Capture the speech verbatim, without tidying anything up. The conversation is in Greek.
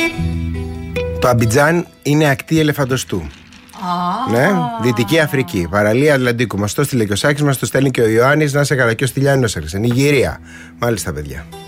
Το Αμπιτζάν είναι ακτή ελεφαντοστού. Ah. Ναι, Δυτική Αφρική, παραλία Ατλαντικού. Μας το στείλε και ο Σάκης, μας το στέλνει και ο Ιωάννης. Να σε καλά, και ο Στυλιάνος έρχεσαι. Νιγηρία. Μάλιστα, παιδιά.